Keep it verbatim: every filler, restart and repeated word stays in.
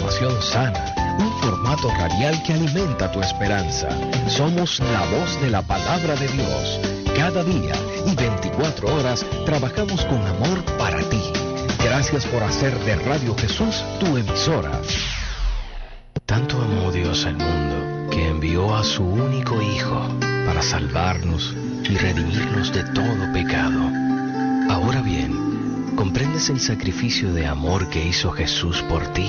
información sana, un formato radial que alimenta tu esperanza. Somos la voz de la palabra de Dios. Cada día y veinticuatro horas trabajamos con amor para ti. Gracias por hacer de Radio Jesús tu emisora. Tanto amó Dios al mundo que envió a su único Hijo para salvarnos y redimirnos de todo pecado. Ahora bien, ¿comprendes el sacrificio de amor que hizo Jesús por ti?